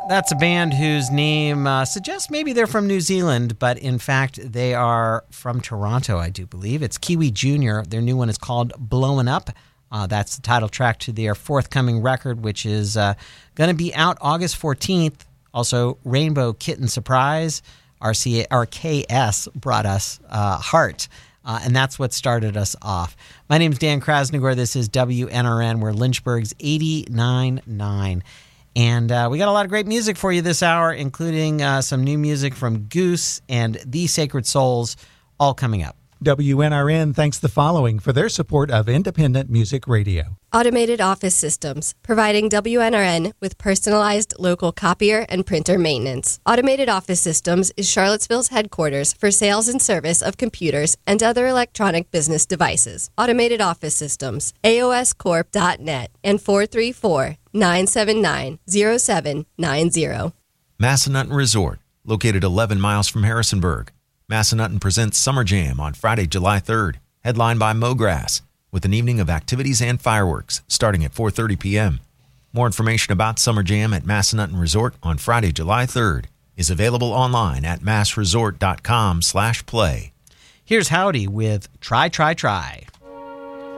That's a band whose name suggests maybe they're from New Zealand, but in fact, they are from Toronto, I do believe. It's Kiwi Jr. Their new one is called Blowin' Up. That's the title track to their forthcoming record, which is going to be out August 14th. Also, Rainbow Kitten Surprise, RKS brought us Heart. And that's what started us off. My name is Dan Krasnogor. This is WNRN. We're Lynchburg's 89.9. And we got a lot of great music for you this hour, including some new music from Goose and The Sacred Souls, all coming up. WNRN thanks the following for their support of independent music radio. Automated Office Systems, providing WNRN with personalized local copier and printer maintenance. Automated Office Systems is Charlottesville's headquarters for sales and service of computers and other electronic business devices. Automated Office Systems, aoscorp.net and 434-979-0790. Massanutten Resort, located 11 miles from Harrisonburg. Massanutten presents Summer Jam on Friday, July 3rd, headlined by Mograss, with an evening of activities and fireworks starting at 4:30 p.m. More information about Summer Jam at Massanutten Resort on Friday, July 3rd is available online at massresort.com/play. Here's Howdy with Try, Try, Try.